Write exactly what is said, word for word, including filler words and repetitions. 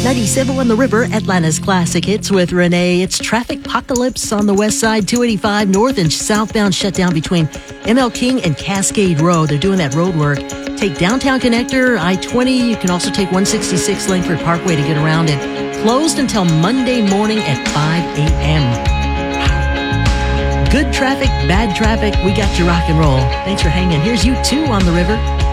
ninety-seven on the River, Atlanta's classic hits with Renee. It's traffic apocalypse on the west side, two eighty-five north and southbound shut down between M L King and Cascade Road. They're doing that road work. Take downtown connector, I twenty. You can also take one sixty-six Langford Parkway to get around it. Closed until Monday morning at five a.m. Good traffic, bad traffic. We got you rock and roll. Thanks for hanging. Here's U two on the River.